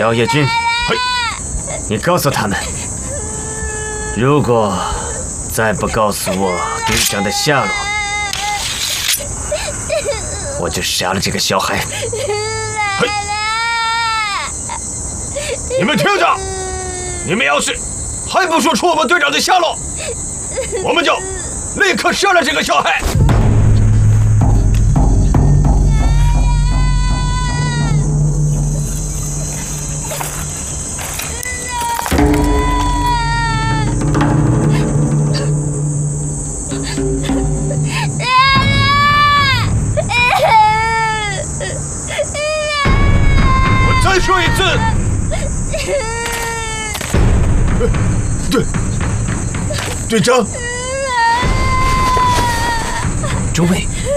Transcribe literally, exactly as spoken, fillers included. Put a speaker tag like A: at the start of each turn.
A: 小野君，
B: 嘿，
A: 你告诉他们，如果再不告诉我队长的下落，我就杀了这个小孩。
B: 嘿，你们听着，你们要是还不说出我们队长的下落，我们就立刻杀了这个小孩。 再说一次，队队长，
A: 诸位，